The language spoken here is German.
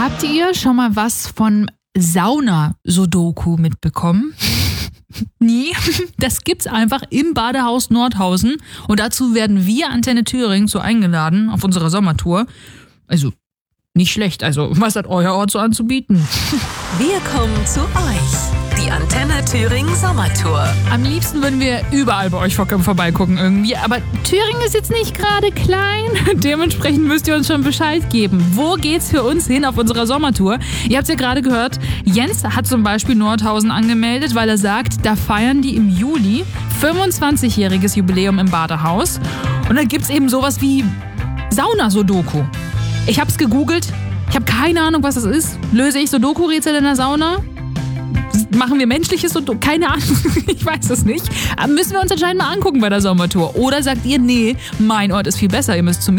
Habt ihr schon mal was von Sauna-Sudoku mitbekommen? Nie. Das gibt's einfach im Badehaus Nordhausen. Und dazu werden wir, Antenne Thüringen, so eingeladen auf unserer Sommertour. Also, nicht schlecht. Also, was hat euer Ort so anzubieten? Wir kommen zu euch. Die Antenne Thüringen Sommertour. Am liebsten würden wir überall bei euch vorbeigucken irgendwie. Aber Thüringen ist jetzt nicht gerade klein. Dementsprechend müsst ihr uns schon Bescheid geben. Wo geht's für uns hin auf unserer Sommertour? Ihr habt es ja gerade gehört. Jens hat zum Beispiel Nordhausen angemeldet, weil er sagt, da feiern die im Juli 25-jähriges Jubiläum im Badehaus. Und dann gibt's eben sowas wie Sauna-Sudoku. Ich hab's gegoogelt. Ich habe keine Ahnung, was das ist. Löse ich Sudoku-Rätsel in der Sauna? Machen wir menschliches Sudoku? Keine Ahnung, ich weiß es nicht. Aber müssen wir uns anscheinend mal angucken bei der Sommertour. Oder sagt ihr, nee, mein Ort ist viel besser, ihr müsst zu mir.